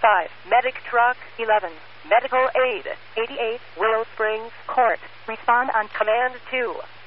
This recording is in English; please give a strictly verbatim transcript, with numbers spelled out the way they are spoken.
five. Medic truck eleven. Medical aid eighty-eight. Willow Springs Court. Respond on command two.